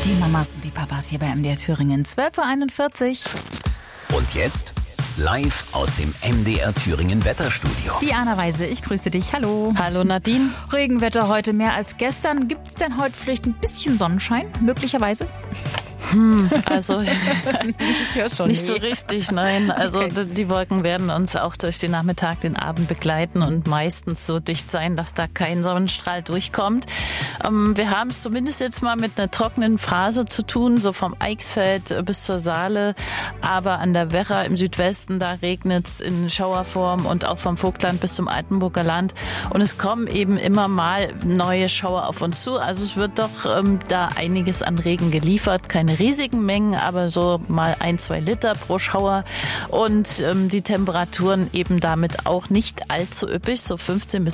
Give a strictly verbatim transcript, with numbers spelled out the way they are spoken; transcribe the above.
Die Mamas und die Papas hier bei M D R Thüringen, zwölf Uhr einundvierzig. Und jetzt live aus dem M D R Thüringen Wetterstudio. Diana Weise, ich grüße dich. Hallo. Hallo Nadine. Regenwetter heute mehr als gestern. Gibt es denn heute vielleicht ein bisschen Sonnenschein? Möglicherweise? Hm, also schon nicht nee. so richtig, nein. Also Okay. die Wolken werden uns auch durch den Nachmittag, den Abend begleiten und meistens so dicht sein, dass da kein Sonnenstrahl durchkommt. Ähm, wir haben es zumindest jetzt mal mit einer trockenen Phase zu tun, so vom Eichsfeld bis zur Saale. Aber an der Werra im Südwesten, da regnet es in Schauerform und auch vom Vogtland bis zum Altenburger Land. Und es kommen eben immer mal neue Schauer auf uns zu. Also es wird doch ähm, da einiges an Regen geliefert. Keine riesigen Mengen, aber so mal ein, zwei Liter pro Schauer. Und ähm, die Temperaturen eben damit auch nicht allzu üppig, so fünfzehn bis